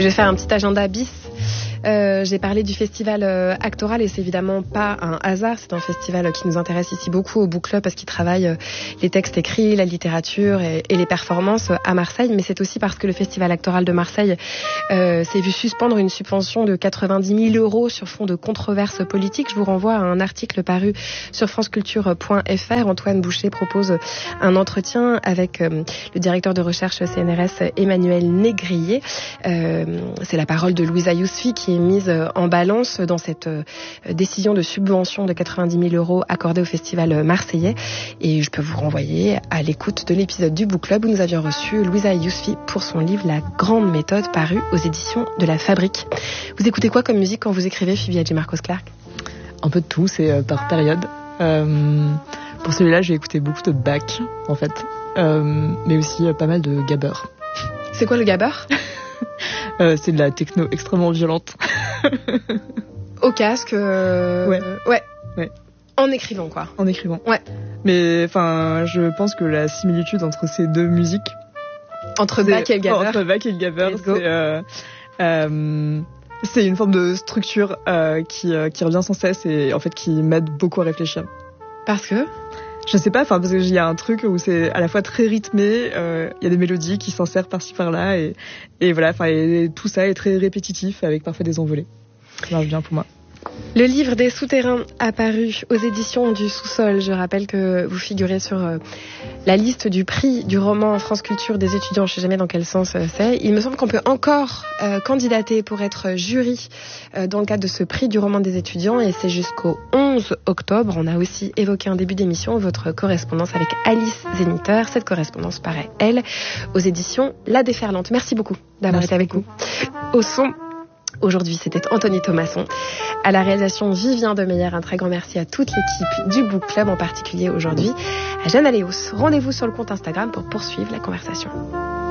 Je vais faire un petit agenda bis. J'ai parlé du festival Actoral et c'est évidemment pas un hasard. C'est un festival qui nous intéresse ici beaucoup au Book Club parce qu'il travaille les textes écrits, la littérature et les performances à Marseille. Mais c'est aussi parce que le festival Actoral de Marseille s'est vu suspendre une subvention de 90 000 € sur fond de controverses politiques. Je vous renvoie à un article paru sur franceculture.fr. Antoine Boucher propose un entretien avec le directeur de recherche CNRS Emmanuel Négrier. C'est la parole de Louisa Yousfi qui est mise en balance dans cette décision de subvention de 90 000 € accordée au festival marseillais. Et je peux vous renvoyer à l'écoute de l'épisode du Book Club où nous avions reçu Louisa Yousfi pour son livre La Grande Méthode paru aux éditions de La Fabrique. Vous écoutez quoi comme musique quand vous écrivez, Phoebe Hadjimarkos-Clarke ? Un peu de tout, c'est par période. Pour celui-là, j'ai écouté beaucoup de Bach, en fait, mais aussi pas mal de gabber. C'est quoi le gabber ? C'est de la techno extrêmement violente. Au casque Ouais. En écrivant, quoi. En écrivant. Ouais. Mais enfin, je pense que la similitude entre ces deux musiques... Entre Bach et le gabber. Entre Bach et le gabber, c'est une forme de structure qui revient sans cesse et en fait qui m'aide beaucoup à réfléchir. Parce que je sais pas, enfin parce qu'il y a un truc où c'est à la fois très rythmé, il y a des mélodies qui s'insèrent par-ci par-là et voilà, enfin et tout ça est très répétitif avec parfois des envolées. Ça marche bien pour moi. Le livre des souterrains apparu aux éditions du Sous-sol. Je rappelle que vous figurez sur la liste du prix du roman France Culture des étudiants. Je ne sais jamais dans quel sens c'est. Il me semble qu'on peut encore candidater pour être jury dans le cadre de ce prix du roman des étudiants et c'est jusqu'au 11 octobre. On a aussi évoqué en début d'émission votre correspondance avec Alice Zéniter. Cette correspondance paraît, elle, aux éditions La Déferlante. Merci beaucoup d'avoir été avec nous. Au son, aujourd'hui, c'était Anthony Thomasson. À la réalisation, Vivien Demeyer. Un très grand merci à toute l'équipe du Book Club, en particulier aujourd'hui à Jeanne Aléos. Rendez-vous sur le compte Instagram pour poursuivre la conversation.